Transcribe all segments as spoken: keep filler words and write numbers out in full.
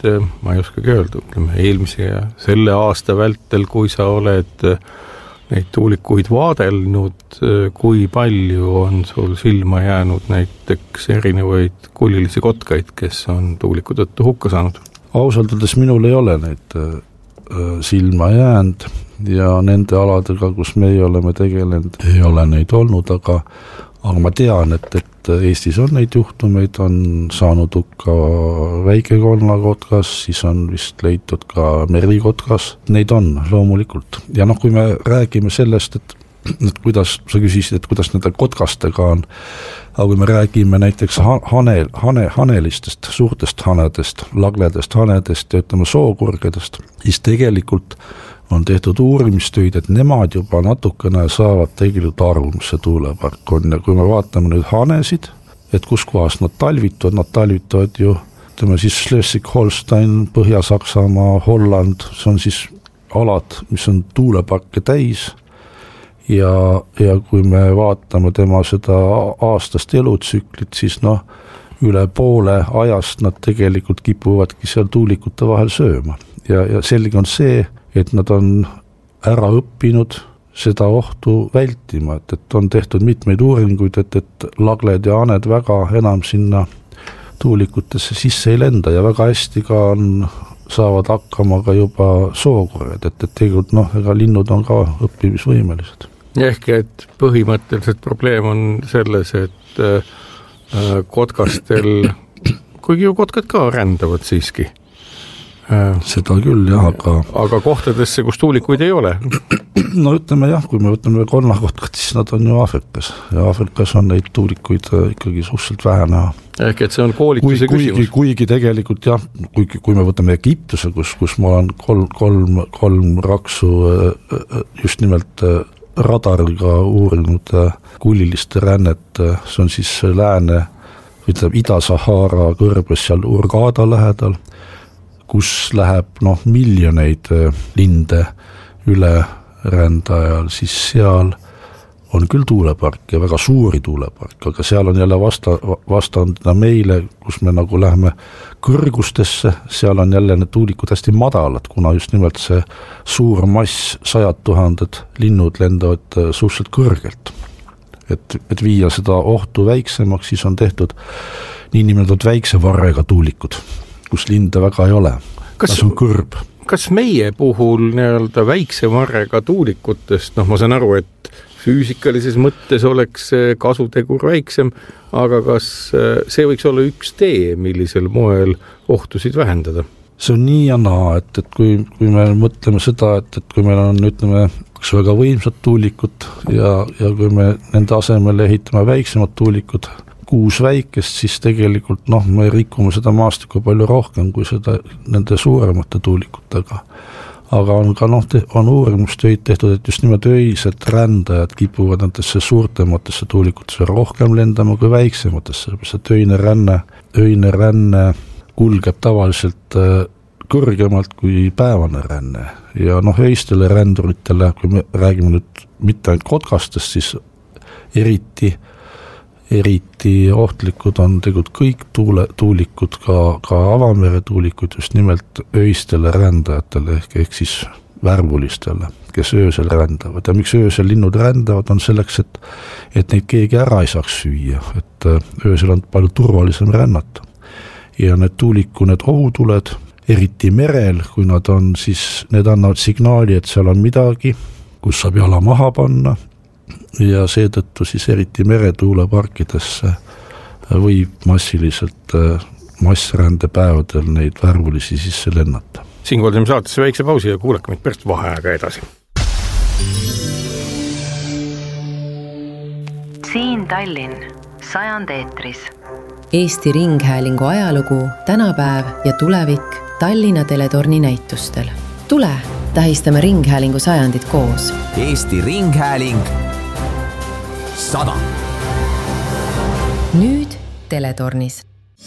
ma ei oskagi öelda, ütleme eelmise ja selle aasta vältel, kui sa oled neid tuulikuid vaadelnud, kui palju on sul silma jäänud näiteks erinevaid kullilisi kotkaid, kes on tuuliku tõttu hukka saanud? Ausalt öeldes minul ei ole neid silma jäänud ja nende aladega, kus meie oleme tegelenud, ei ole neid olnud, aga, aga ma tean, et, et Eestis on neid juhtumeid, on saanud hukka väikekonnakotkas, siis on vist leitud ka merikotkas, neid on loomulikult. Ja noh, kui me räägime sellest, et, et kuidas, sa küsisid, et kuidas nende kotkastega on, aga kui me räägime näiteks hane, hane, hanelistest, suurtest hanedest, lagledest hanedest ja ütleme sookurgedest, siis tegelikult on tehtud uurimistöid, et nemad juba natukene saavad tegelikult aru, mis see tuulepark on ja kui me vaatame nüüd hanesid, et kus kohas nad talvituvad, nad talvituvad ju, ütleme siis Schleswig-Holstein, Põhja-Saksamaa, Holland, see on siis alad, mis on tuuleparke täis ja, ja kui me vaatame tema seda aastast elutsüklit, siis noh, üle poole ajast nad tegelikult kipuvadki seal tuulikute vahel sööma ja, ja selge on see, et nad on ära õppinud seda ohtu vältima, et, et on tehtud mitmeid uuringuid, et, et lagled ja haned väga enam sinna tuulikutesse sisse ei lenda ja väga hästi ka on, saavad hakkama ka juba sookurjad, et, et tegelikult noh, ega linnud on ka õppimisvõimelised. Ehk et põhimõtteliselt probleem on selles, et äh, kotkastel, kuigi ju kotkad ka rändavad siiski, seda küll jah, aga aga kohtadesse, kus tuulikuid ei ole. No ütleme jah, kui me võtame konnakotkad, siis nad on ju Aafrikas ja Aafrikas on neid tuulikuid ikkagi suhteliselt vähe näha. Ehk et see on koolituse kui, küsimus. Kuigi, kuigi tegelikult jah, kuigi, kui me võtame Egiptuse, kus, kus ma olen kolm, kolm, kolm raksu just nimelt radariga uurinud kulliliste rännet, see on siis lääne, ütleb Ida-Sahara kõrbes seal Urgada lähedal, kus läheb noh, miljoneid linde üle rändajal, siis seal on küll tuulepark ja väga suuri tuulepark, aga seal on jälle vasta, vastandina meile, kus me nagu läheme kõrgustesse, seal on jälle need tuulikud hästi madalad, kuna just nimelt see suur mass, sajad tuhanded linnud lendavad suhteliselt kõrgelt. Et, et viia seda ohtu väiksemaks, siis on tehtud niinimetatud väikse varrega tuulikud, kus linde väga ei ole. Kas, on kõrb. Kas meie puhul nii-öelda väikse varrega tuulikutest, noh ma saan aru, et füüsikalises mõttes oleks kasutegur väiksem, aga kas see võiks olla üks tee, millisel moel ohtusid vähendada? See on nii ja naa, et, et kui, kui me mõtleme seda, et, et kui meil on ütleme, üks väga võimsad tuulikud ja, ja kui me nende asemel ehitame väiksemad tuulikud, kuus väikest, siis tegelikult noh, me rikume seda maastikku palju rohkem kui seda nende suuremate tuulikutega. Aga on ka noh, on uurimustöid tehtud, et just nimelt öised rändajad kipuvad nendesse suurtematesse tuulikutesse rohkem lendama kui väiksematesse, sest öine ränne, öine ränne kulgeb tavaliselt kõrgemalt kui päevane ränne ja noh, öistele ränduritele, kui me räägime nüüd mitte ainult kotkastest, siis eriti eriti ohtlikud on tegelikult kõik tuule, tuulikud, ka, ka avamere tuulikud just nimelt öistele rändajatele ehk, ehk siis värvulistele, kes öösel rändavad ja miks öösel linnud rändavad on selleks, et, et neid keegi ära ei saaks süüa, et öösel on palju turvalisem rännata ja need tuuliku, need ohutuled, eriti merel, kui nad on, siis need annavad signaali, et seal on midagi, kus saab jala maha panna ja seetõttu siis eriti meretuuleparkidesse võib massiliselt massrändepäevadel neid värvulisi sisse lennata. Siinkohal teeme saatesse väikse pausi ja kuulake meid pärast vaheaega edasi. Siin Tallinn, sajand eetris. Eesti Ringhäälingu ajalugu, tänapäev ja tulevik Tallinna teletorni näitustel. Tule, tähistame Ringhäälingu sajandit koos. Eesti Ringhääling sada. Nüüd teletornis.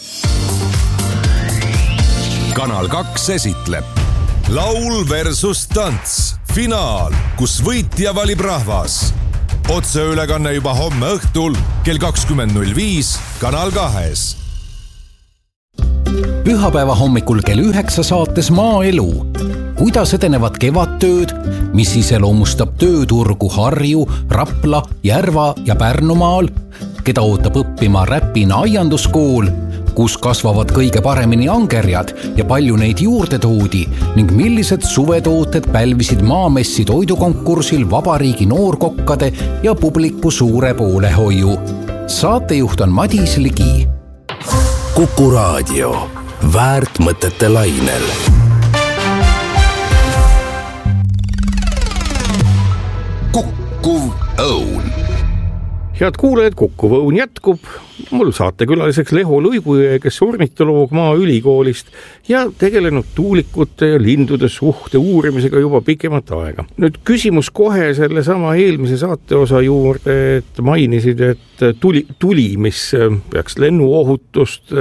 Kanal kaks esitleb Laul versus tants. Finaal, kus võitja valib rahvas. Otseülekanne juba homme õhtul kell kakskümmend null viis Kanal kahes. pühapäeva hommikul kell üheksa saates Maaelu. Kuidas edenevad kevadtööd, mis iseloomustab tööturgu Harju, Rapla, Järva ja Pärnumaal, keda ootab õppima Räpina aianduskool, kus kasvavad kõige paremini angerjad ja palju neid juurde toodi ning millised suvetooted pälvisid Maamessi toidukonkursil vabariigi noorkokkade ja publiku suure poolehoiu. Saatejuht on Madis Ligi. Kuku Raadio. Väärt mõtete lainel. Kukkuv õun. Head kuulajad, Kukkuv õun jätkub. Mul saatekülaliseks Leho Luigujõe, kes ornitoloog Maaülikoolist ja tegelenud tuulikute ja lindude suhte uurimisega juba pikemat aega. Nüüd küsimus kohe selle sama eelmise saateosa juurde, et mainisid, et tuli, tuli mis peaks lennuohutust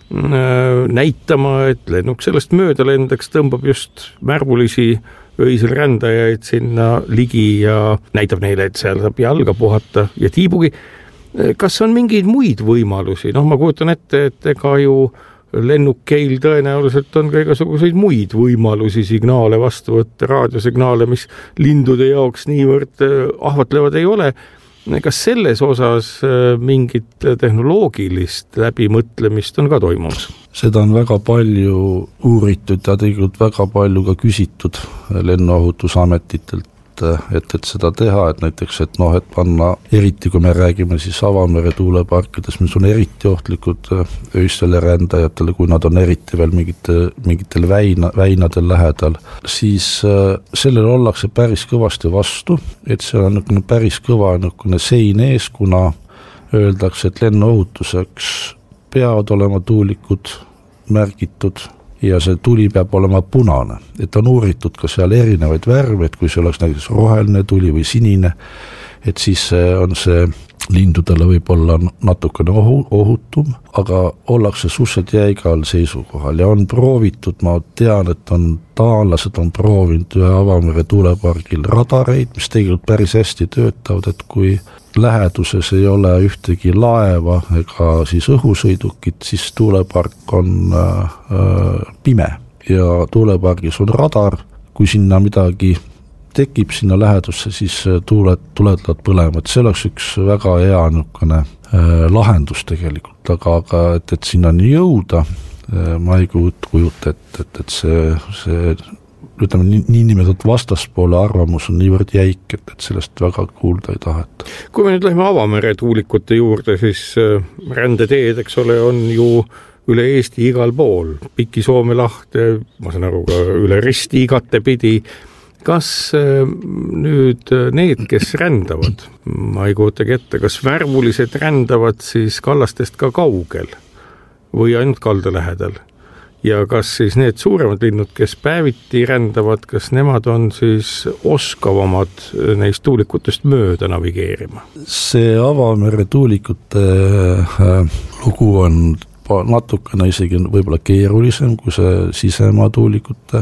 näitama, et lennuk sellest mööda lendaks, tõmbab just märvulisi öisel rändajaid sinna ligi ja näitab neile, et seal saab jalga puhata ja tiibugi. Kas on mingeid muid võimalusi? Noh, ma kujutan ette, et ega ju lennukeil tõenäoliselt on ka igasuguseid muid võimalusi signaale vastu võtta, raadiosignaale, mis lindude jaoks niivõrd ahvatlevad ei ole. Kas selles osas mingit tehnoloogilist läbimõtlemist on ka toimumas? Seda on väga palju uuritud ja tegelikult väga palju ka küsitud lennuohutusametitelt, et, et seda teha, et näiteks, et noh, et panna, eriti kui me räägime siis avamere tuuleparkides, mis on eriti ohtlikud öistele rändajatele, kui nad on eriti veel mingite, mingitel väina, väinadel lähedal, siis äh, sellele ollakse päris kõvasti vastu, et see on niisugune päris kõva niisugune sein ees, kuna öeldakse, et lennuohutuseks peavad olema tuulikud märgitud ja see tuli peab olema punane, et on uuritud ka seal erinevaid värve, et kui see oleks näiteks roheline tuli või sinine, et siis on see lindudele võib olla natukene ohu, ohutum, aga ollakse suhteliselt jäigal seisukohal ja on proovitud, ma tean, et on taanlased on proovinud ühe avamere tuulepargil radareid, mis tegelikult päris hästi töötavad, et kui läheduses ei ole ühtegi laeva ega siis õhusõidukit, siis tuulepark on äh, pime ja tuulepargis on radar, kui sinna midagi tekib sinna lähedusse, siis tuuled, tuled lähevad põlema, et see oleks üks väga hea niisugune äh, lahendus tegelikult, aga, aga et, et sinna nii jõuda, äh, ma ei kujuta, et, et, et see, see ütleme, nii, nii nimetatud vastaspoole arvamus on niivõrd jäik, et, et sellest väga kuulda ei taheta. Kui me nüüd lähme avamere tuulikute juurde, siis rändeteed, eks ole, on ju üle Eesti igal pool, Piki Soome lahte, ma saan aru ka üle risti igate pidi. Kas nüüd need, kes rändavad, ma ei kujutagi ette, kas värvulised rändavad siis kallastest ka kaugel või ainult kalda lähedal? Ja kas siis need suuremad linnud, kes päeviti rändavad, kas nemad on siis oskavamad neist tuulikutest mööda navigeerima? See avamere tuulikute lugu on natukene isegi võib-olla keerulisem kui see sisemaa tuulikute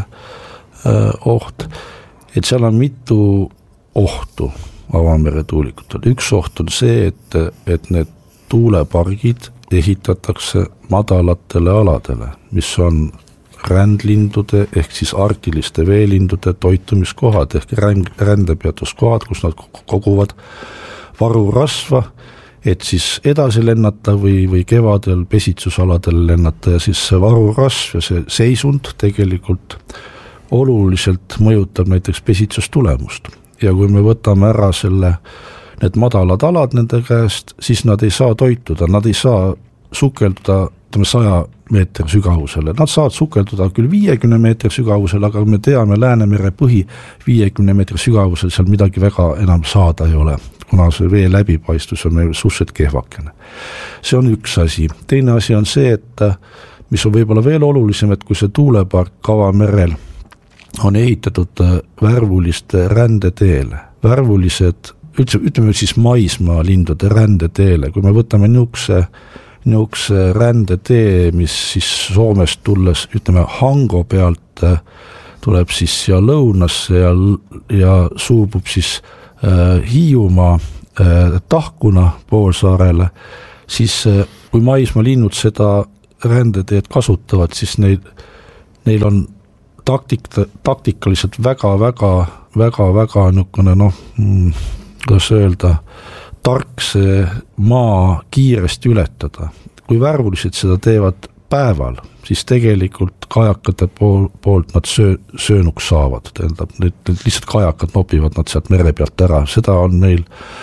oht, et seal on mitu ohtu avamere tuulikutel. Üks oht on see, et, et need tuulepargid ehitatakse madalatele aladele, mis on rändlindude ehk siis arktiliste veelindude toitumiskohad ehk rändepeatuskohad, kus nad koguvad varurasva, et siis edasi lennata või, või kevadel pesitsusaladel lennata ja siis see varurasv ja see seisund tegelikult oluliselt mõjutab näiteks pesitsustulemust. Ja kui me võtame ära selle need madalad alad nende käest, siis nad ei saa toituda, nad ei saa sukelduda saja meetri sügavusele. Nad saavad sukelduda küll viiekümne meetri sügavusele, aga me teame Läänemere põhi viiekümne meetri sügavusel seal midagi väga enam saada ei ole, kuna see vee läbipaistus on meil suhteliselt kehvakene. See on üks asi. Teine asi on see, et mis on võib-olla veel olulisem, et kui see tuulepark avamerel on ehitatud värvuliste rändeteele, värvulised üldse, ütleme siis maismaa lindude rändeteele, kui me võtame niukse, niukse rändetee, mis siis Soomest tulles, ütleme Hango pealt tuleb siis siia lõunasse ja, ja suubub siis äh, Hiiumaa äh, Tahkuna poolsaarele, siis äh, kui maismaa linnud seda rändeteed kasutavad, siis neil, neil on taktik, taktikaliselt väga-väga, väga-väga nükune, noh, kuidas öelda, tark see maa kiiresti ületada. Kui värvulised seda teevad päeval, siis tegelikult kajakate pool, poolt nad söö, söönuks saavad. Tähendab, need, need lihtsalt kajakad nopivad nad sealt mere pealt ära. Seda on meil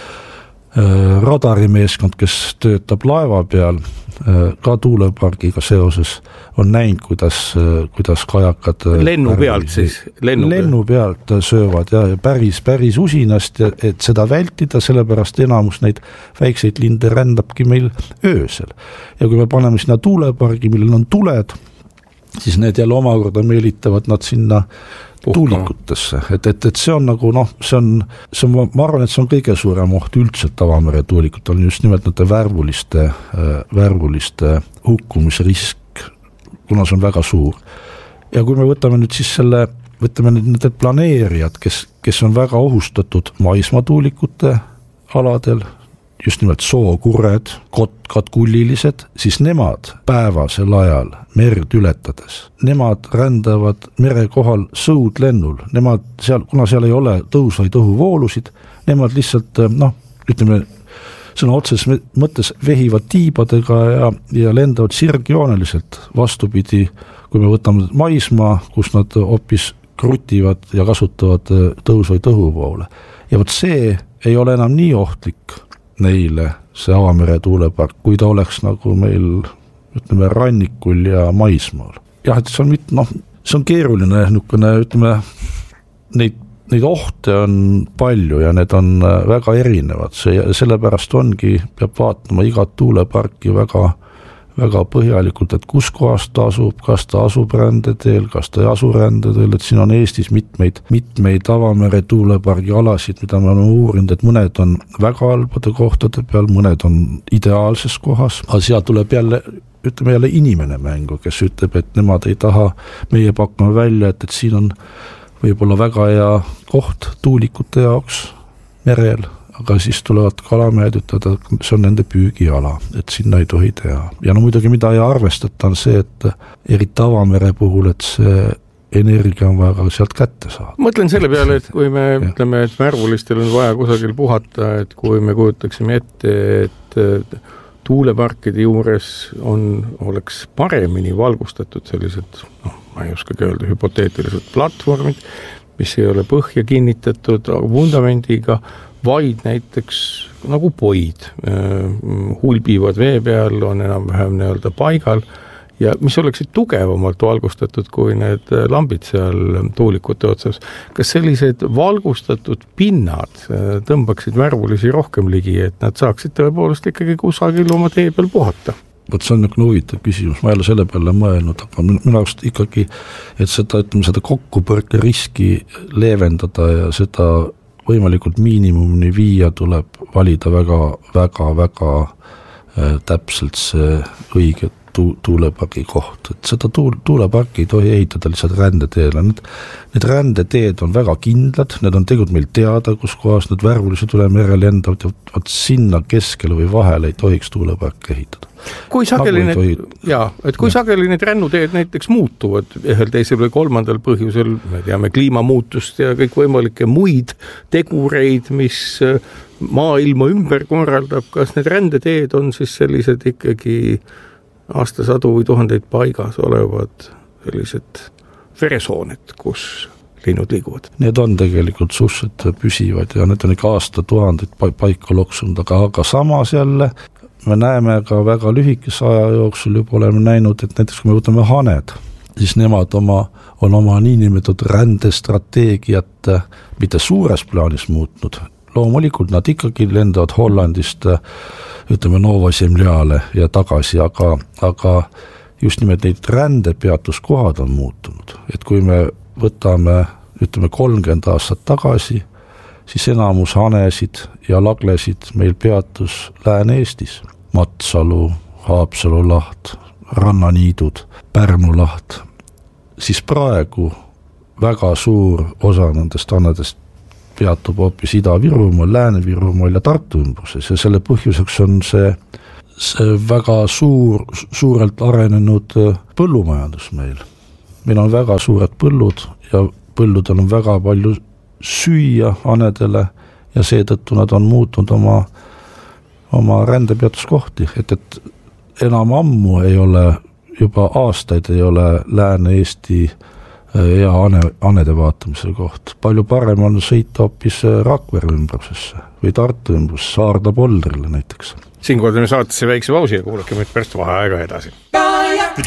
äh, radarimeeskond, kes töötab laeva peal, äh, ka tuulepargiga seoses, on näinud, kuidas, äh, kuidas kajakad lennu pealt siis? Lennu, lennu pealt söövad ja, ja päris, päris usinast, ja, et seda vältida, sellepärast enamus neid väikseid linde rändabki meil öösel. Ja kui me paneme sinna tuulepargi, millel on tuled, siis need jälle omakorda meelitavad nad sinna Puhka. Tuulikutesse, et, et, et see on nagu noh, see on, see on, ma arvan, et see on kõige suurem oht üldselt avamere tuulikut, on just nimelt nende värvuliste, värvuliste hukkumisrisk, kuna see on väga suur. Ja kui me võtame nüüd siis selle, võtame nüüd need planeerijad, kes, kes on väga ohustatud maismaatuulikute aladel, just nimelt sookurred, kotkad, kullilised, siis nemad päevasel ajal merd ületades, nemad rändavad mere kohal sõudlennul, nemad seal, kuna seal ei ole tõusvaid õhuvoolusid, nemad lihtsalt, noh, ütleme, sõna otses mõttes vehivad tiibadega ja, ja lendavad sirgjooneliselt vastupidi, kui me võtame maismaa, kus nad hoopis krutivad ja kasutavad tõusvaid õhuvoole. Ja võt see ei ole enam nii ohtlik neile see avamere tuulepark, kui ta oleks nagu meil, ütleme, rannikul ja maismaal. Jah, et see on, noh, see on keeruline, nukene, ütleme, neid, neid ohte on palju ja need on väga erinevad. See, sellepärast ongi, peab vaatama igat tuuleparki väga, väga põhjalikult, et kus kohas ta asub, kas ta asub rändeteel, kas ta ei asu rändeteel, et siin on Eestis mitmeid, mitmeid avamere tuulepargi alasid, mida me oleme uurinud, et mõned on väga halbade kohtade peal, mõned on ideaalses kohas, aga seal tuleb jälle, ütleme jälle inimene mängu, kes ütleb, et nemad ei taha, meie pakkame välja, et, et siin on võib-olla väga hea koht tuulikute jaoks merel, aga siis tulevad kalamehed ütleda, see on nende püügiala, et sinna ei tohi teha. Ja no muidugi mida ei arvestata on see, et eriti avamere puhul, et see energia on vaja sealt kätte saada. Mõtlen selle peale, et kui me ütleme, et värvulistel on vaja kusagil puhata, et kui me kujutaksime ette, et tuuleparkide juures on, oleks paremini valgustatud sellised, noh, ma ei oskagi öelda, hüpoteetilised platvormid, mis ei ole põhja kinnitatud vundamendiga, vaid näiteks nagu poid hulbivad vee peal, on enam-vähem nii-öelda paigal ja mis oleksid tugevamalt valgustatud kui need lambid seal tuulikute otsas. Kas sellised valgustatud pinnad tõmbaksid värvulisi rohkem ligi, et nad saaksid tõepoolest ikkagi kusagil oma tee peal puhata? Võt see on nagu huvitav küsimus, ma ei ole selle peale mõelnud, aga minu arust ikkagi, et seda, ütleme, seda kokkupõrke riski leevendada ja seda võimalikult miinimumini viia tuleb valida väga, väga, väga äh, täpselt see õige tu- tuulepargi koht. Et seda tuul- tuuleparki ei tohi ehitada lihtsalt rändeteele. Need, need rändeteed on väga kindlad, need on tegelikult meil teada, kus kohas need värvulised üle mere lendavad ja vaat sinna keskele või vahele ei tohiks tuuleparki ehitada. Kui sageli need, jaa, et kui ja. sageli need rännuteed näiteks muutuvad ühel teisel või kolmandal põhjusel, me teame kliimamuutust ja kõik võimalikke muid tegureid, mis maailma ümber korraldab, kas need rändeteed on siis sellised ikkagi aastasadu või tuhandeid paigas olevad sellised veresooned, kus linnud liiguvad? Need on tegelikult suhteliselt püsivad ja need on ikka aasta tuhandeid paika loksunud, aga, aga samas jälle me näeme ka väga lühikese aja jooksul juba oleme näinud, et näiteks kui me võtame haned, siis nemad oma, on oma niinimetatud rändestrateegiat mitte suures plaanis muutnud. Loomulikult nad ikkagi lendavad Hollandist, ütleme Nova Zemljale ja tagasi, aga, aga just nimelt neid rändepeatuskohad on muutunud. Et kui me võtame, ütleme kolmkümmend aastat tagasi, siis enamus hanesid ja laglesid meil peatus Lääne-Eestis. Matsalu, Haapsalu laht, Rannaniidud, Pärnu laht. Siis praegu väga suur osa nendest hanedest peatub hoopis Ida-Virumaal, Lääne-Virumaal ja Tartu ümbruses ja selle põhjuseks on see, see väga suur, suurelt arenenud põllumajandus meil. Meil on väga suured põllud ja põlludel on väga palju süüa hanedele ja seetõttu nad on muutunud oma, oma rändepeatuskohti, et, et enam ammu ei ole, juba aastaid ei ole Lääne-Eesti hea ane, anede vaatamise koht. Palju parem on sõita hoopis Rakvere ümbrusesse või Tartu ümbrusesse, Saarda Poldrile näiteks. Siinkohal teeme saatesse väikse pausi ja kuulake meid pärast vaheaega edasi.